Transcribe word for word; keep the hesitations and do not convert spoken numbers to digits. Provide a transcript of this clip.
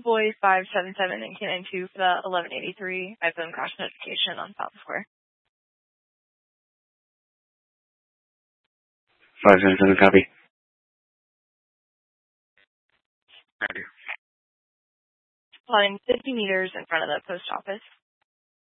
Boy five seven seven and K nine two for the eleven eighty-three iPhone crash notification on Fountain Square. five seven seven, copy. Plotting fifty meters in front of the post office.